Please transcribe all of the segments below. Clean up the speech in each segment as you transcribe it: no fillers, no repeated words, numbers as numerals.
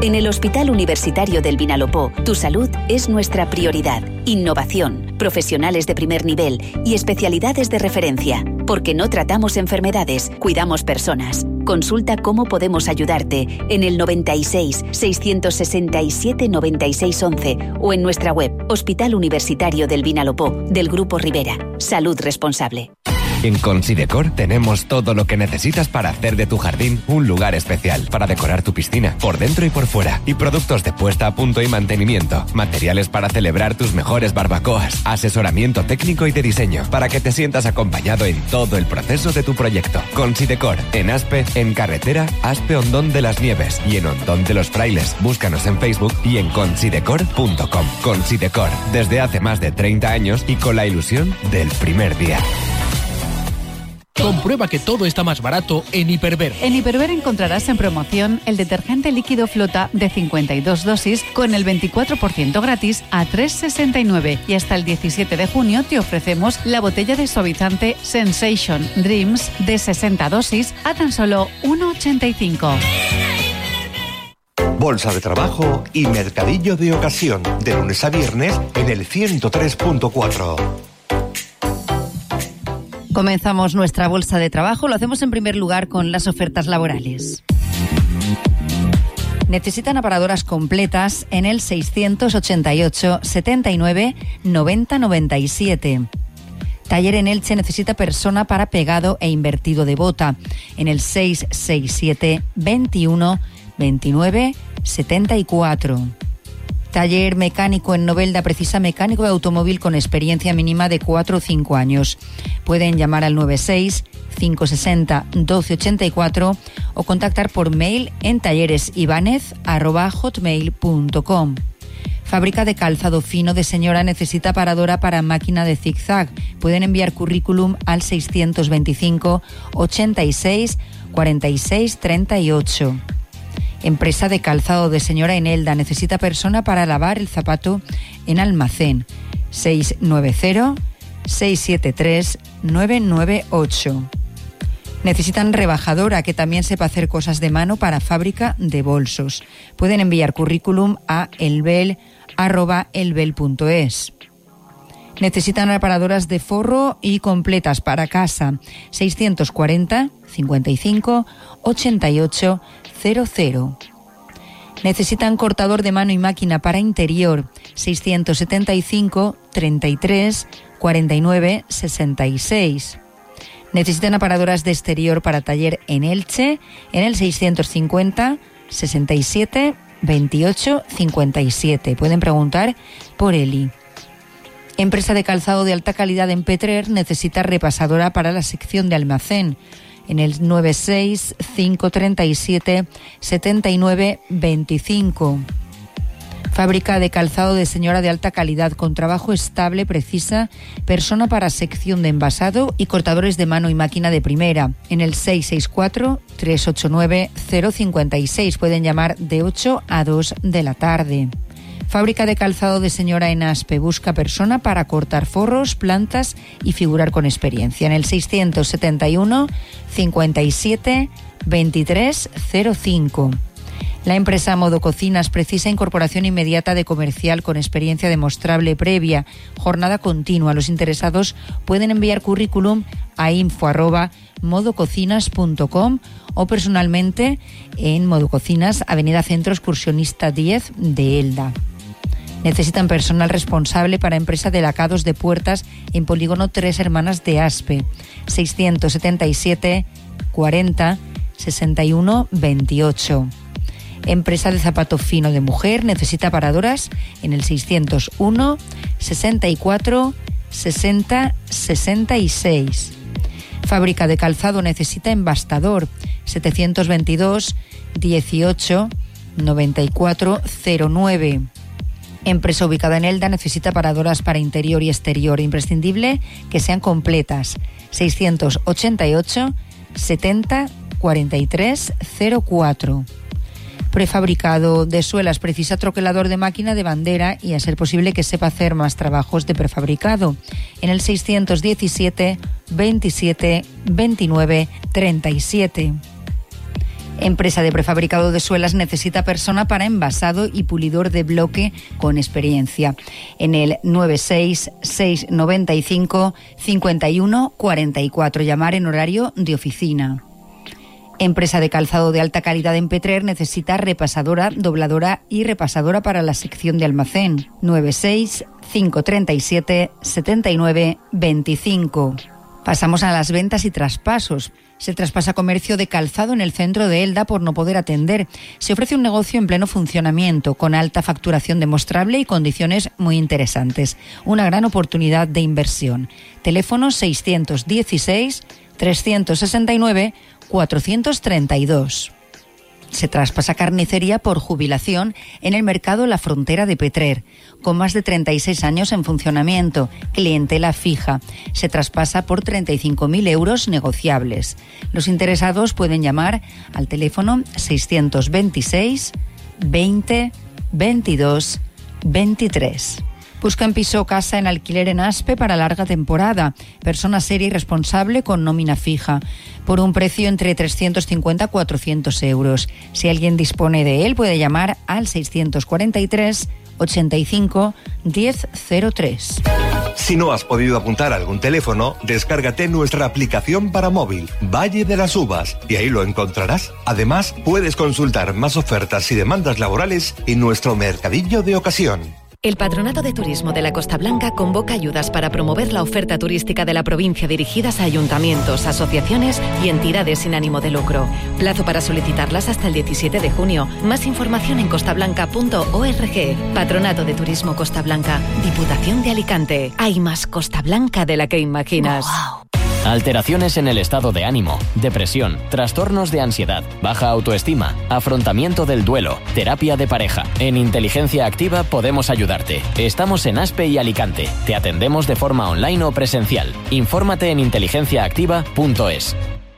En el Hospital Universitario del Vinalopó, tu salud es nuestra prioridad. Innovación, profesionales de primer nivel y especialidades de referencia. Porque no tratamos enfermedades, cuidamos personas. Consulta cómo podemos ayudarte en el 96 667 96 11 o en nuestra web Hospital Universitario del Vinalopó, del Grupo Rivera. Salud responsable. En Considecor tenemos todo lo que necesitas para hacer de tu jardín un lugar especial, para decorar tu piscina, por dentro y por fuera, y productos de puesta a punto y mantenimiento, materiales para celebrar tus mejores barbacoas, asesoramiento técnico y de diseño, para que te sientas acompañado en todo el proceso de tu proyecto. Considecor, en Aspe, en carretera Aspe Hondón de las Nieves y en Hondón de los Frailes. Búscanos en Facebook y en considecor.com. Considecor, desde hace más de 30 años y con la ilusión del primer día. Comprueba que todo está más barato en Hiperver. En Hiperver encontrarás en promoción el detergente líquido Flota de 52 dosis con el 24% gratis a 3,69 y hasta el 17 de junio te ofrecemos la botella de suavizante Sensation Dreams de 60 dosis a tan solo 1,85. Bolsa de Trabajo y Mercadillo de Ocasión, de lunes a viernes en el 103.4. Comenzamos nuestra bolsa de trabajo. Lo hacemos en primer lugar con las ofertas laborales. Necesitan aparadoras completas en el 688 79 90 97. Taller en Elche necesita persona para pegado e invertido de bota en el 667 21 29 74. Taller mecánico en Novelda precisa mecánico de automóvil con experiencia mínima de 4 o 5 años. Pueden llamar al 96 560 1284 o contactar por mail en talleresibanez@hotmail.com. Fábrica de calzado fino de señora necesita paradora para máquina de zigzag. Pueden enviar currículum al 625 86 46 38. Empresa de calzado de señora en Elda necesita persona para lavar el zapato en almacén. 690 673 998. Necesitan rebajadora que también sepa hacer cosas de mano para fábrica de bolsos. Pueden enviar currículum a elbel@elbel.es. Necesitan reparadoras de forro y completas para casa. 640 55 88 00. Necesitan cortador de mano y máquina para interior. 675 33 49 66. Necesitan aparadoras de exterior para taller en Elche en el 650 67 28 57. Pueden preguntar por Eli. Empresa de calzado de alta calidad en Petrer necesita repasadora para la sección de almacén en el 96 537 79 25. Fábrica de calzado de señora de alta calidad con trabajo estable precisa persona para sección de envasado y cortadores de mano y máquina de primera en el 664 389 056. Pueden llamar de 8 a 2 de la tarde. Fábrica de calzado de señora en Aspe busca persona para cortar forros, plantas y figurar con experiencia en el 671 57 23 05. La empresa Modo Cocinas precisa incorporación inmediata de comercial con experiencia demostrable previa, jornada continua. Los interesados pueden enviar currículum a info@modococinas.com o personalmente en Modo Cocinas, Avenida Centro Excursionista 10 de Elda. Necesitan personal responsable para empresa de lacados de puertas en Polígono Tres Hermanas de Aspe. 677 40 61 28. Empresa de zapato fino de mujer necesita paradoras en el 601 64 60 66. Fábrica de calzado necesita embastador 722 18 94 09. Empresa ubicada en Elda necesita paradoras para interior y exterior. Imprescindible que sean completas. 688 70 43 04. Prefabricado de suelas precisa troquelador de máquina de bandera y a ser posible que sepa hacer más trabajos de prefabricado. En el 617 27 29 37. Empresa de prefabricado de suelas necesita persona para envasado y pulidor de bloque con experiencia. En el 96695 51 44. Llamar en horario de oficina. Empresa de calzado de alta calidad en Petrer necesita repasadora, dobladora y repasadora para la sección de almacén. 96537 79 25. Pasamos a las ventas y traspasos. Se traspasa comercio de calzado en el centro de Elda por no poder atender. Se ofrece un negocio en pleno funcionamiento, con alta facturación demostrable y condiciones muy interesantes. Una gran oportunidad de inversión. Teléfono 616 369 432. Se traspasa carnicería por jubilación en el mercado La Frontera de Petrer, con más de 36 años en funcionamiento, clientela fija. Se traspasa por 35.000 euros negociables. Los interesados pueden llamar al teléfono 626 20 22 23. Buscan piso o casa en alquiler en Aspe para larga temporada. Persona seria y responsable con nómina fija. Por un precio entre 350 a 400 euros. Si alguien dispone de él, puede llamar al 643 85 1003. Si no has podido apuntar algún teléfono, descárgate nuestra aplicación para móvil, Valle de las Uvas, y ahí lo encontrarás. Además, puedes consultar más ofertas y demandas laborales en nuestro mercadillo de ocasión. El Patronato de Turismo de la Costa Blanca convoca ayudas para promover la oferta turística de la provincia dirigidas a ayuntamientos, asociaciones y entidades sin ánimo de lucro. Plazo para solicitarlas hasta el 17 de junio. Más información en costablanca.org. Patronato de Turismo Costa Blanca, Diputación de Alicante. Hay más Costa Blanca de la que imaginas. Wow. Alteraciones en el estado de ánimo, depresión, trastornos de ansiedad, baja autoestima, afrontamiento del duelo, terapia de pareja. En Inteligencia Activa podemos ayudarte. Estamos en Aspe y Alicante. Te atendemos de forma online o presencial. Infórmate en inteligenciaactiva.es.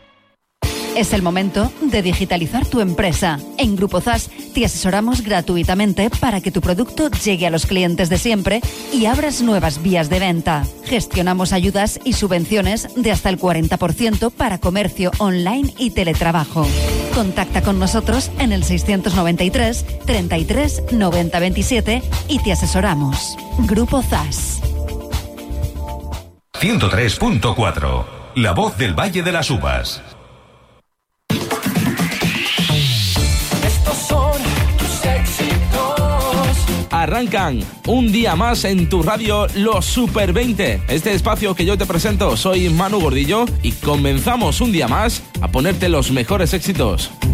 Es el momento de digitalizar tu empresa. En Grupo ZAS te asesoramos gratuitamente para que tu producto llegue a los clientes de siempre y abras nuevas vías de venta. Gestionamos ayudas y subvenciones de hasta el 40% para comercio online y teletrabajo. Contacta con nosotros en el 693 33 90 27 y te asesoramos. Grupo ZAS. 103.4. La voz del Valle de las Uvas. Arrancan un día más en tu radio los Super 20. Este espacio que yo te presento, soy Manu Gordillo y comenzamos un día más a ponerte los mejores éxitos.